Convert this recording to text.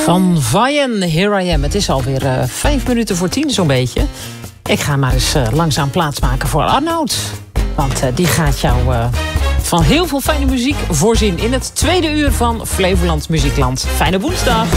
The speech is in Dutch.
Van Vayen, Here I Am. Het is alweer 5 minuten voor 10 zo'n beetje. Ik ga maar eens langzaam plaatsmaken voor Arnoud. Want die gaat jou van heel veel fijne muziek voorzien in het tweede uur van Flevoland Muziekland. Fijne woensdag.